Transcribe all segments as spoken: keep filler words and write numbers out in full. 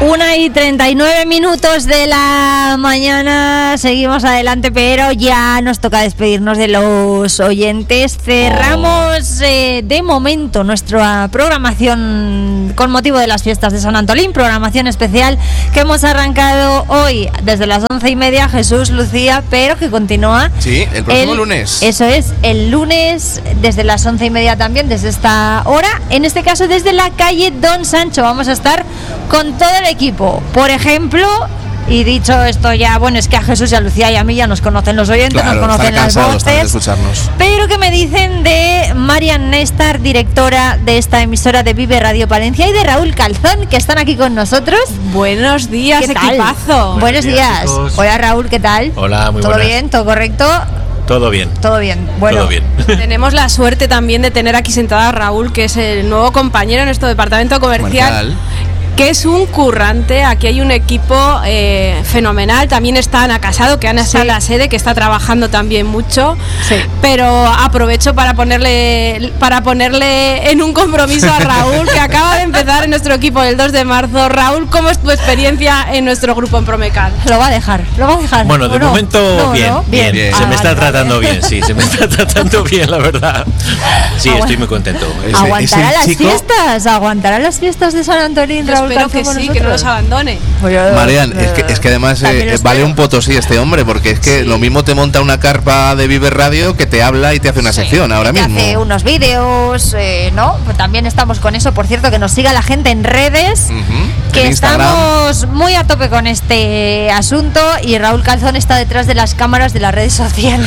Una y treinta y nueve minutos de la mañana, seguimos adelante, pero ya nos toca despedirnos de los oyentes. Cerramos eh, de momento nuestra programación con motivo de las fiestas de San Antolín, programación especial que hemos arrancado hoy desde las once y media, Jesús, Lucía, pero que continúa. Sí, el próximo el, lunes. Eso es, el lunes desde las once y media también, desde esta hora, en este caso desde la calle Don Sancho. Vamos a estar con todo el equipo, por ejemplo, y dicho esto ya, bueno, es que a Jesús y a Lucía y a mí ya nos conocen los oyentes, claro, nos conocen las voces, de escucharnos. Pero ¿qué me dicen de Marian Nestar, directora de esta emisora de Vive Radio Palencia, y de Raúl Calzón, que están aquí con nosotros? Buenos días, ¿Qué tal? equipazo. Buenos, Buenos días, días. Hola Raúl, ¿qué tal? Hola, muy ¿Todo buenas. bien? ¿Todo correcto? Todo bien. Todo bien. Bueno, Todo bien. Tenemos la suerte también de tener aquí sentada a Raúl, que es el nuevo compañero en nuestro departamento comercial. Comercial. Que es un currante. Aquí hay un equipo eh, fenomenal. También está Ana Casado, que Ana está en la sede, que está trabajando también mucho. Sí. Pero aprovecho para ponerle para ponerle en un compromiso a Raúl, que acaba de empezar en nuestro equipo el dos de marzo. Raúl, ¿cómo es tu experiencia en nuestro grupo en Promecal? Lo va a dejar, lo va a dejar. Bueno, de no? momento no, bien, no, bien, bien. Se Ah, me está vale, tratando vale. bien, sí, se me está tratando bien, la verdad. Sí, Aguanta. estoy muy contento. Ese- ¿Aguantará ese las chico- fiestas? ¿Aguantará las fiestas de San Antolín, Yo Raúl espero Calzón, que con sí, nosotros? que no nos abandone. Pues yo- Marian, eh, es que, es que además también eh, lo vale espero. un potosí este hombre, porque es que Sí. lo mismo te monta una carpa de Vive Radio que te habla y te hace una Sí. sección ahora que mismo. hace unos vídeos, eh, ¿no? Pues también estamos con eso, por cierto, que nos siga la gente en redes, Ujú. que En Instagram. estamos muy a tope con este asunto, y Raúl Calzón está detrás de las cámaras de las redes sociales.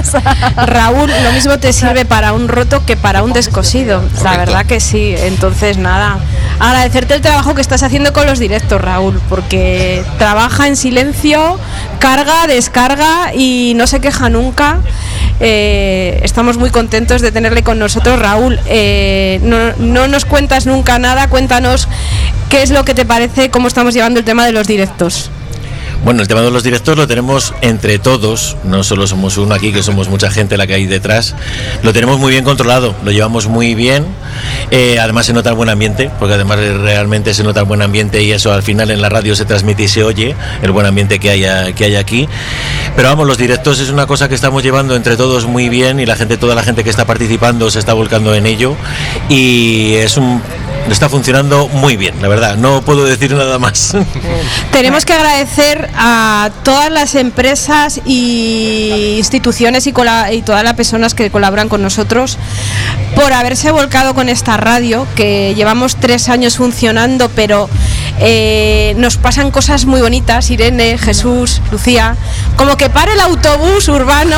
Raúl, lo mismo te sirve para un roto que para un descosido. La Correcto. verdad que sí. Entonces, nada, agradecerte el trabajo que estás haciendo con los directos, Raúl, porque trabaja en silencio, carga, descarga y no se queja nunca. Eh, estamos muy contentos de tenerle con nosotros, Raúl. Eh, no, no nos cuentas nunca nada, cuéntanos qué es lo que te parece, cómo estamos llevando el tema de los directos. Bueno, el tema de los directos lo tenemos entre todos, no solo somos uno aquí, que somos mucha gente la que hay detrás, lo tenemos muy bien controlado, lo llevamos muy bien, eh, además se nota el buen ambiente, porque además realmente se nota el buen ambiente y eso al final en la radio se transmite y se oye, el buen ambiente que hay, que hay aquí, pero vamos, los directos es una cosa que estamos llevando entre todos muy bien y la gente, toda la gente que está participando se está volcando en ello y es un... está funcionando muy bien, la verdad, no puedo decir nada más. Tenemos que agradecer a todas las empresas y instituciones y, cola- y todas las personas que colaboran con nosotros por haberse volcado con esta radio, que llevamos tres años funcionando, pero eh, nos pasan cosas muy bonitas, Irene, Jesús, Lucía, como que pare el autobús urbano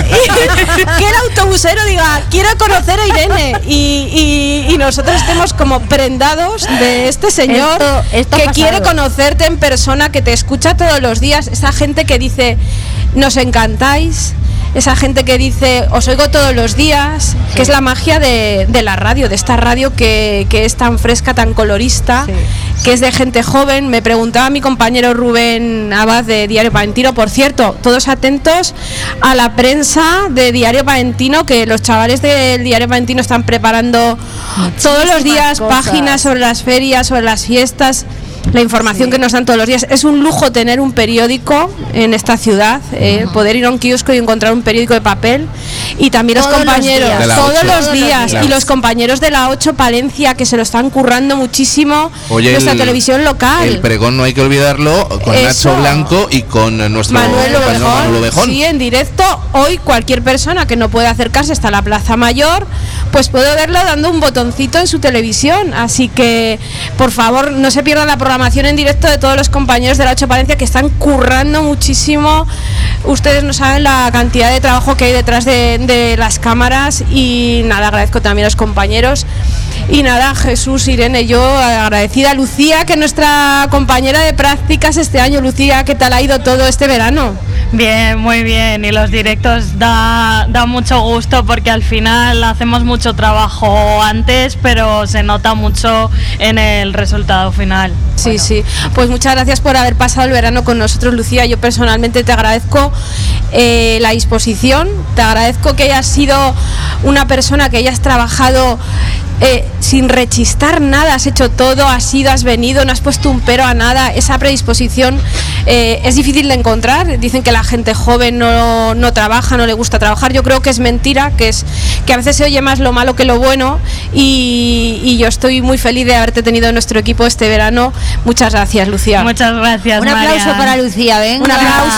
y que el autobusero diga, quiero conocer a Irene, y, y- y nosotros estemos como prendados de este señor Esto- esto ha que pasado. quiere conocerte en persona, que te escucha todos los días, esa gente que dice, nos encantáis, esa gente que dice, os oigo todos los días, que es la magia de, de la radio, de esta radio que, que es tan fresca, tan colorista, Sí. que es de gente joven. Me preguntaba mi compañero Rubén Abad de Diario Palentino, por cierto, todos atentos a la prensa de Diario Palentino, que los chavales del Diario Palentino están preparando todos los días cosas. páginas sobre las ferias, sobre las fiestas, la información Sí. que nos dan todos los días. Es un lujo tener un periódico en esta ciudad, eh, poder ir a un kiosco y encontrar un periódico de papel, y también los Todos los compañeros, días. De la todos ocho. los Todos los días, días. y los compañeros de la ocho Palencia, que se lo están currando muchísimo, Oye, nuestra el- televisión local. El pregón no hay que olvidarlo, con Eso. Nacho Blanco y con nuestro Manuel compañero Obejón, Manuel Obejón. sí, en directo. Hoy cualquier persona que no puede acercarse hasta la Plaza Mayor, pues puede verlo dando un botoncito en su televisión. Así que, por favor, no se pierdan la programación en directo de todos los compañeros de la ocho Palencia, que están currando muchísimo. Ustedes no saben la cantidad de trabajo que hay detrás de, de las cámaras, y nada, agradezco también a los compañeros. Y nada, Jesús, Irene, yo agradecida a Lucía, que es nuestra compañera de prácticas este año. Lucía, ¿qué tal ha ido todo este verano? Bien, muy bien, y los directos da, da mucho gusto, porque al final hacemos mucho trabajo antes, pero se nota mucho en el resultado final. Sí, Bueno. sí. Pues muchas gracias por haber pasado el verano con nosotros, Lucía. Yo personalmente te agradezco eh, la disposición, te agradezco que hayas sido una persona que hayas trabajado eh, sin rechistar nada, has hecho todo, has ido, has venido, no has puesto un pero a nada. Esa predisposición eh, es difícil de encontrar. Dicen que la gente joven no, no trabaja, no le gusta trabajar. Yo creo que es mentira, que es que a veces se oye más lo malo que lo bueno, y, y yo estoy muy feliz de haberte tenido en nuestro equipo este verano. Muchas gracias, Lucía. Muchas gracias, Un aplauso Marian. para Lucía, venga. Un aplauso.